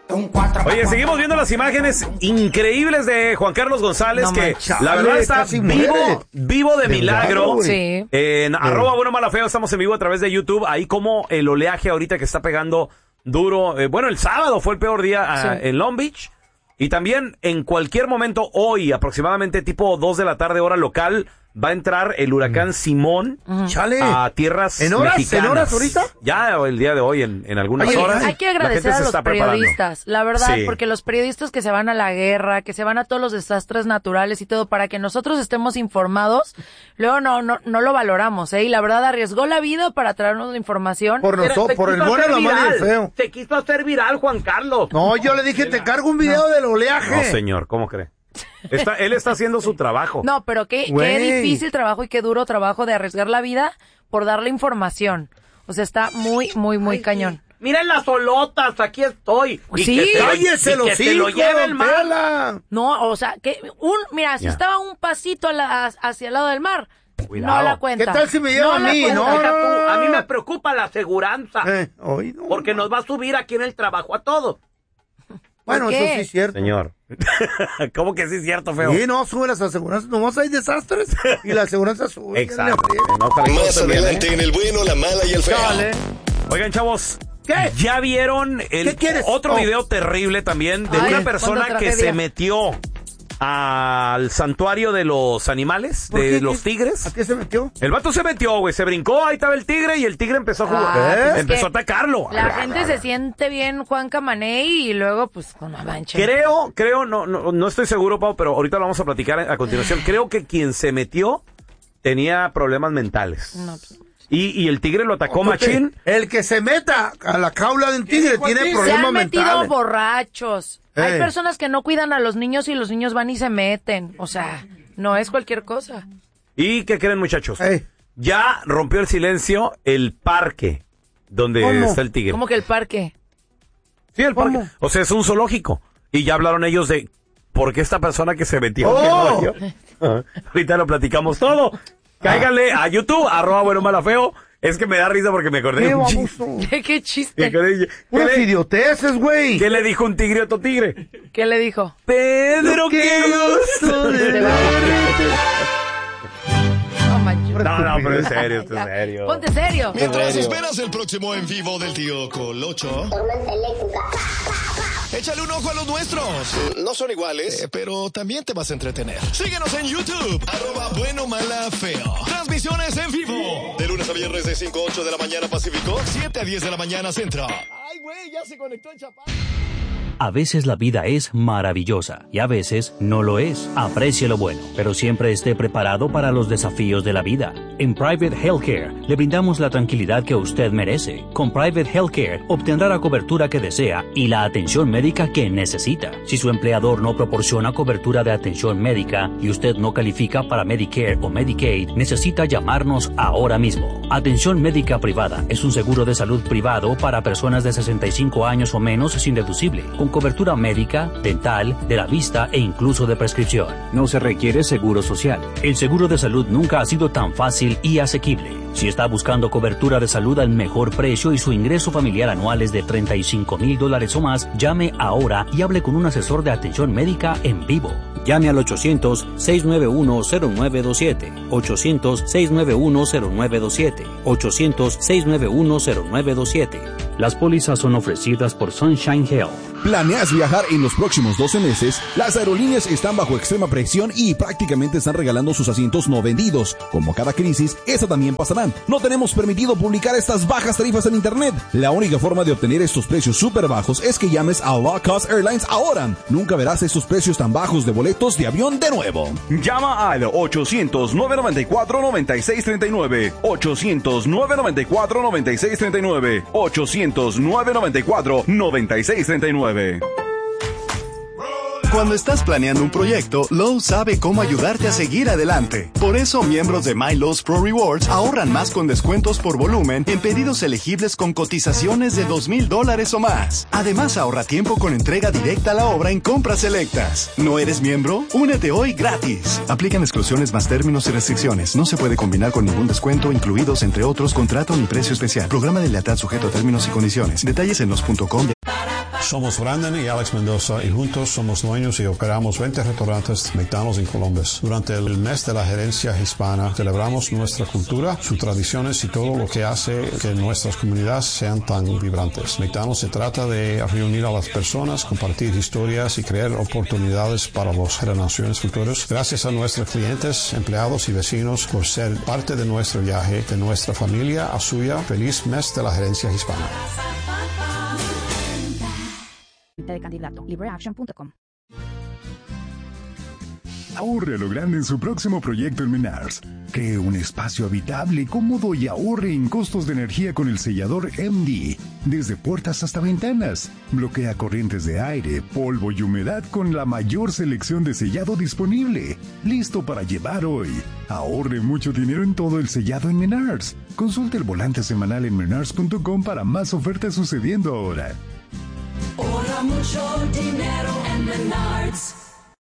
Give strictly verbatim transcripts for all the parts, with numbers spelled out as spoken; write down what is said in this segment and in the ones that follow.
Oye, seguimos viendo las imágenes increíbles de Juan Carlos González, No que manches. la verdad está Casi vivo, muere. vivo de, De milagro. milagro, Sí. En arroba bueno mala feo, estamos en vivo a través de YouTube. Ahí como el oleaje ahorita que está pegando duro. Eh, bueno, el sábado fue el peor día ah, Sí. en Long Beach. Y también en cualquier momento hoy, aproximadamente tipo dos de la tarde hora local, va a entrar el huracán Simón Chale. a tierras ¿En horas? mexicanas. ¿En horas ahorita? Ya el día de hoy, en, en algunas Oye, horas. hay que la gente agradecer se a los está preparando. periodistas, la verdad, Sí. porque los periodistas que se van a la guerra, que se van a todos los desastres naturales y todo, para que nosotros estemos informados, luego no no no lo valoramos, ¿eh? Y la verdad arriesgó la vida para traernos la información. Por nosotros, por el bueno, la mala y el feo. Se quiso hacer viral, Juan Carlos. No, yo le dije, te cargo un video del oleaje. No, señor, ¿cómo cree? Está, él está haciendo su trabajo. No, pero qué, qué Güey. difícil trabajo y qué duro trabajo de arriesgar la vida por darle información. O sea, está muy, muy, muy cañón. Miren las olotas, aquí estoy. Y Sí. que se lo- Cállese y los que se lo hocico, lleve el don mar. Tela. No, o sea, que un, mira, si Ya. estaba un pasito a la- hacia el lado del mar, Cuidado. no la cuenta. ¿Qué tal si me lleva a la mí? cuenta. No, Deja no, tú, no. a mí me preocupa la aseguranza. Eh, hoy no. Porque nos va a subir aquí en el trabajo a todos. Bueno, ¿Por eso qué? sí es cierto. Señor. ¿Cómo que sí es cierto, feo? Sí, no, sube las aseguranzas. Nomás hay desastres y la aseguranza sube. Exacto. Ya le- No, ojalá que todo Más esté bien, adelante ¿eh? en el bueno, la mala y el feo. Chale. Oigan, chavos. ¿Qué? ¿Ya vieron el ¿Qué quieres? otro Oh. video terrible también de Ay, una persona cuánta que tragedia. se metió al santuario de los animales, ¿Por de qué? los tigres? ¿A qué se metió? El vato se metió, güey, se brincó, ahí estaba el tigre y el tigre empezó a jugar. Ah, pues es Empezó que a atacarlo. La gente se siente bien Juan Camaney y luego, pues, con la mancha. Creo, creo, no, no, no estoy seguro, Pau, pero ahorita lo vamos a platicar a continuación. Creo que quien se metió tenía problemas mentales. No, pues, Y, y el tigre lo atacó machín. El que se meta a la jaula de un tigre tiene se problemas han metido mentales. borrachos. Hay Eh. personas que no cuidan a los niños y los niños van y se meten. O sea, no es cualquier cosa. ¿Y qué creen, muchachos? Eh. Ya rompió el silencio el parque donde ¿Cómo? está el tigre. Como que el parque. Sí, el parque. ¿Cómo? O sea, es un zoológico. Y ya hablaron ellos de por qué esta persona que se metió. Oh. ¿Qué rollo? Ahorita lo platicamos todo. Cáiganle a YouTube, arroba bueno mala feo. Es que me da risa porque me acordé de Qué un baboso. chiste. ¿Qué Me chiste? acordé de- ¿Qué Puras le, idioteces, güey. qué le dijo un tigre a otro tigre? ¿Qué le dijo? Pedro, qué gusto de Te va. No manches. No, no, pero en serio, esto es Ya. serio. Ponte serio. Mientras esperas el próximo en vivo del tío Colocho, Tormenta eléctrica. échale un ojo a los nuestros. No son iguales, eh, pero también te vas a entretener. Síguenos en YouTube, arroba bueno mala feo. Transmisiones en vivo. De lunes a viernes de cinco a ocho de la mañana Pacífico, siete a diez de la mañana Centro. Ay, güey, ya se conectó el chapán. A veces la vida es maravillosa y a veces no lo es. Aprecie lo bueno, pero siempre esté preparado para los desafíos de la vida. En Private Healthcare le brindamos la tranquilidad que usted merece. Con Private Healthcare obtendrá la cobertura que desea y la atención médica que necesita. Si su empleador no proporciona cobertura de atención médica y usted no califica para Medicare o Medicaid, necesita llamarnos ahora mismo. Atención médica privada es un seguro de salud privado para personas de sesenta y cinco años o menos sin deducible, con cobertura médica, dental, de la vista e incluso de prescripción. No se requiere seguro social. El seguro de salud nunca ha sido tan fácil y asequible. Si está buscando cobertura de salud al mejor precio y su ingreso familiar anual es de treinta y cinco mil dólares o más, llame ahora y hable con un asesor de atención médica en vivo. Llame al ochocientos, seis nueve uno, cero nueve dos siete, ochocientos, seis nueve uno, cero nueve dos siete, ochocientos, seis nueve uno, cero nueve dos siete. Las pólizas son ofrecidas por Sunshine Health. ¿Planeas viajar en los próximos doce meses? Las aerolíneas están bajo extrema presión y prácticamente están regalando sus asientos no vendidos. Como cada crisis, esa también pasará. No tenemos permitido publicar estas bajas tarifas en internet. La única forma de obtener estos precios súper bajos es que llames a Low Cost Airlines ahora. Nunca verás estos precios tan bajos de boletos de avión de nuevo. Llama al ochocientos, nueve noventa y cuatro, noventa y seis treinta y nueve. ochocientos, nueve noventa y cuatro, noventa y seis treinta y nueve. ochocientos, nueve noventa y cuatro, noventa y seis treinta y nueve. Cuando estás planeando un proyecto, Lowe's sabe cómo ayudarte a seguir adelante. Por eso, miembros de My Lowe's Pro Rewards ahorran más con descuentos por volumen en pedidos elegibles con cotizaciones de dos mil dólares o más. Además, ahorra tiempo con entrega directa a la obra en compras selectas. ¿No eres miembro? Únete hoy gratis. Aplican exclusiones más términos y restricciones. No se puede combinar con ningún descuento, incluidos entre otros contrato ni precio especial. Programa de lealtad sujeto a términos y condiciones. Detalles en los punto com. Somos Brandon y Alex Mendoza y juntos somos dueños y operamos veinte restaurantes McDonald's en Columbus. Durante el mes de la gerencia hispana celebramos nuestra cultura, sus tradiciones y todo lo que hace que nuestras comunidades sean tan vibrantes. McDonald's se trata de reunir a las personas, compartir historias y crear oportunidades para las generaciones futuras. Gracias a nuestros clientes, empleados y vecinos por ser parte de nuestro viaje, de nuestra familia a suya. Feliz mes de la gerencia hispana. De candidato, libre action punto com. Ahorre a lo grande en su próximo proyecto en Menards. Cree un espacio habitable, cómodo y ahorre en costos de energía con el sellador M D. Desde puertas hasta ventanas. Bloquea corrientes de aire, polvo y humedad con la mayor selección de sellado disponible. Listo para llevar hoy. Ahorre mucho dinero en todo el sellado en Menards. Consulte el volante semanal en menards punto com para más ofertas sucediendo ahora. Ahorra mucho dinero en Menards.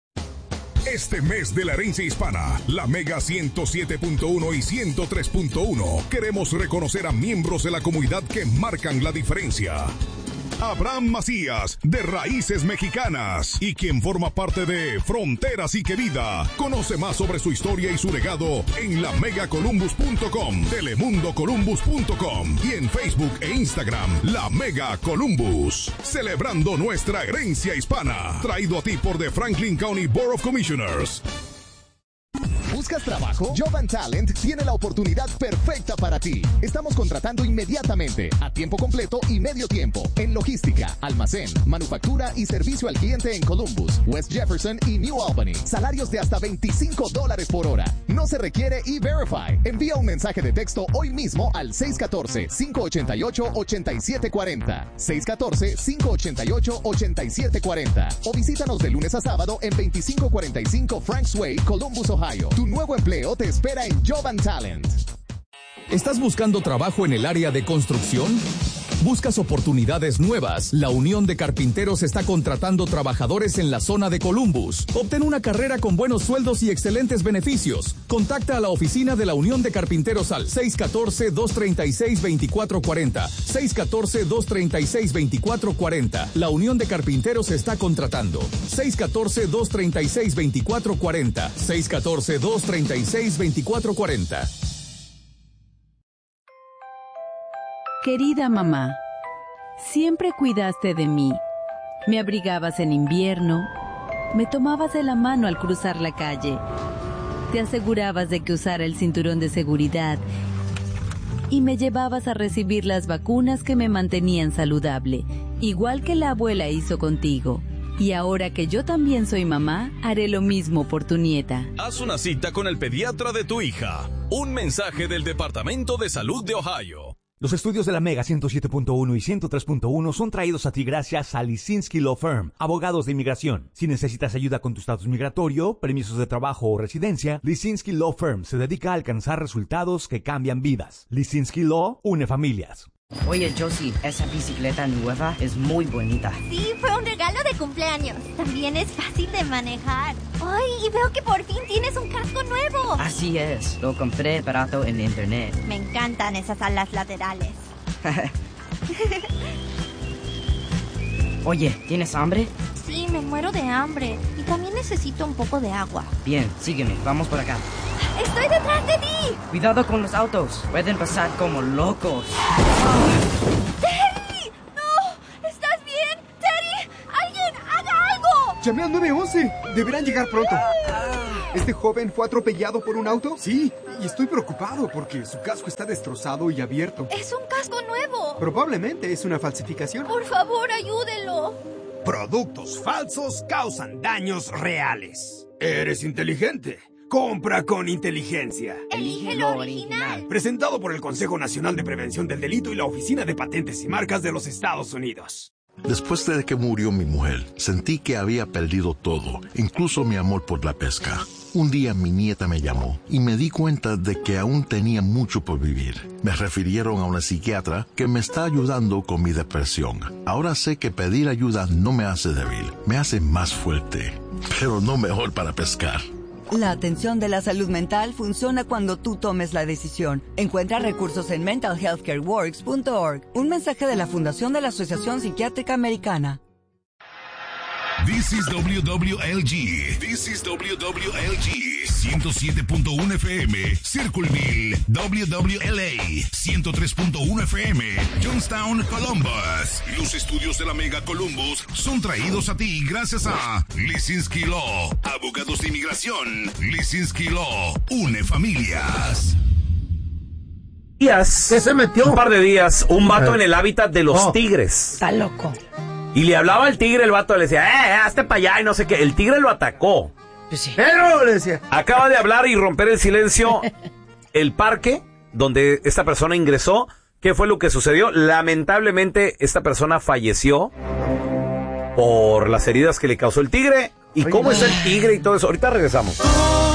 Este mes de la herencia hispana, la Mega ciento siete punto uno y ciento tres punto uno, queremos reconocer a miembros de la comunidad que marcan la diferencia. Abraham Macías, de Raíces Mexicanas, y quien forma parte de Fronteras y Que Vida. Conoce más sobre su historia y su legado en la mega columbus punto com, telemundo columbus punto com y en Facebook e Instagram, La Mega Columbus. Celebrando nuestra herencia hispana. Traído a ti por The Franklin County Board of Commissioners. ¿Buscas trabajo? Job and Talent tiene la oportunidad perfecta para ti. Estamos contratando inmediatamente, a tiempo completo y medio tiempo, en logística, almacén, manufactura y servicio al cliente en Columbus, West Jefferson y New Albany. Salarios de hasta veinticinco dólares por hora. No se requiere E-Verify. Envía un mensaje de texto hoy mismo al seis uno cuatro, cinco ocho ocho, ocho siete cuatro cero, seis uno cuatro, cinco ocho ocho, ocho siete cuatro cero o visítanos de lunes a sábado en veinticinco cuarenta y cinco Franks Way, Columbus, Ohio. Tu nuevo empleo te espera en Job and Talent. ¿Estás buscando trabajo en el área de construcción? ¿Buscas oportunidades nuevas? La Unión de Carpinteros está contratando trabajadores en la zona de Columbus. Obtén una carrera con buenos sueldos y excelentes beneficios. Contacta a la oficina de la Unión de Carpinteros al seis uno cuatro, dos tres seis, dos cuatro cuatro cero, seis uno cuatro, dos tres seis, dos cuatro cuatro cero. La Unión de Carpinteros está contratando. seis uno cuatro, dos tres seis, dos cuatro cuatro cero, seis uno cuatro, dos tres seis, dos cuatro cuatro cero. Querida mamá, siempre cuidaste de mí. Me abrigabas en invierno, me tomabas de la mano al cruzar la calle, te asegurabas de que usara el cinturón de seguridad y me llevabas a recibir las vacunas que me mantenían saludable, igual que la abuela hizo contigo. Y ahora que yo también soy mamá, haré lo mismo por tu nieta. Haz una cita con el pediatra de tu hija. Un mensaje del Departamento de Salud de Ohio. Los estudios de la Mega ciento siete punto uno y ciento tres punto uno son traídos a ti gracias a Lisinski Law Firm, abogados de inmigración. Si necesitas ayuda con tu estatus migratorio, permisos de trabajo o residencia, Lisinski Law Firm se dedica a alcanzar resultados que cambian vidas. Lisinski Law une familias. Oye, Josie, esa bicicleta nueva es muy bonita. Sí, fue un regalo de cumpleaños. También es fácil de manejar. ¡Ay, y veo que por fin tienes un casco nuevo! Así es, lo compré barato en internet. Me encantan esas alas laterales. Oye, ¿tienes hambre? Sí, me muero de hambre. Y también necesito un poco de agua. Bien, sígueme, vamos por acá. ¡Estoy detrás de ti! Cuidado con los autos, pueden pasar como locos. ¡Terry! ¡No! ¿Estás bien? ¡Terry! ¡Alguien haga algo! Llamé al nueve once. Deberán llegar pronto. ¿Este joven fue atropellado por un auto? Sí, y estoy preocupado porque su casco está destrozado y abierto. ¡Es un casco nuevo! Probablemente es una falsificación. Por favor, ayúdelo. Productos falsos causan daños reales. Eres inteligente. Compra con inteligencia. Elige lo original. Presentado por el Consejo Nacional de Prevención del Delito y la Oficina de Patentes y Marcas de los Estados Unidos. Después de que murió mi mujer, sentí que había perdido todo, incluso mi amor por la pesca. Un día mi nieta me llamó y me di cuenta de que aún tenía mucho por vivir. Me refirieron a una psiquiatra que me está ayudando con mi depresión. Ahora sé que pedir ayuda no me hace débil, me hace más fuerte, pero no mejor para pescar. La atención de la salud mental funciona cuando tú tomes la decisión. Encuentra recursos en mental health care works punto org. Un mensaje de la Fundación de la Asociación Psiquiátrica Americana. This is W W L G. This is W W L G. ciento siete punto uno F M. Circleville, W W L A. ciento tres punto uno F M. Johnstown, Columbus. Los estudios de la Mega Columbus son traídos a ti gracias a Lisinski Law. Abogados de inmigración. Lisinski Law. Une familias. Días, ¿qué se metió? Un par de días, un vato Eh. en el hábitat de los Oh. tigres. Está loco. Y le hablaba al tigre, el vato le decía, eh, hazte para allá y no sé qué. El tigre lo atacó. Pues sí. Pero, le decía. Acaba de hablar y romper el silencio el parque donde esta persona ingresó. ¿Qué fue lo que sucedió? Lamentablemente, esta persona falleció por las heridas que le causó el tigre. ¿Y cómo está el tigre y todo eso? Ahorita regresamos.